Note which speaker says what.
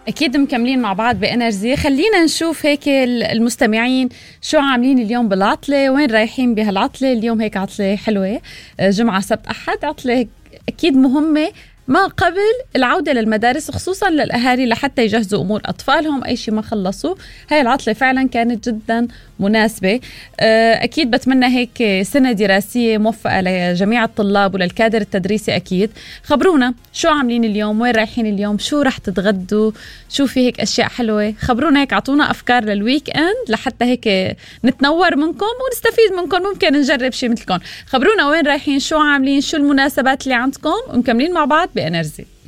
Speaker 1: أكيد مكملين مع بعض بإنرجي. خلينا نشوف هيك المستمعين شو عاملين اليوم بالعطلة، وين رايحين بهالعطلة. اليوم هيك عطلة حلوة، جمعة سبت أحد، عطلة أكيد مهمة ما قبل العودة للمدارس، خصوصا للأهالي لحتى يجهزوا أمور أطفالهم أي شيء ما خلصوا. هاي العطلة فعلا كانت جدا مناسبة. أكيد بتمنى هيك سنة دراسية موفقة لجميع الطلاب وللكادر التدريسي. أكيد خبرونا شو عاملين اليوم، وين رايحين اليوم، شو رح تتغدوا، شو في هيك أشياء حلوة. خبرونا هيك، عطونا أفكار للويك أند لحتى هيك نتنور منكم ونستفيد منكم، ممكن نجرب شيء مثلكم. خبرونا وين رايحين، شو عاملين، شو المناسبات اللي عندكم، ومكملين مع بعض بإنرجي.